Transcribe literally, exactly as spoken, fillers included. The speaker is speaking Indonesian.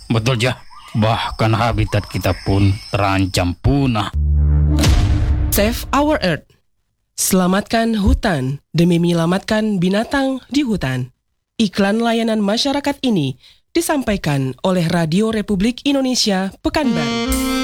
Betul ya, bahkan habitat kita pun terancam punah. Save our Earth. Selamatkan hutan demi menyelamatkan binatang di hutan. Iklan layanan masyarakat ini disampaikan oleh Radio Republik Indonesia Pekanbaru.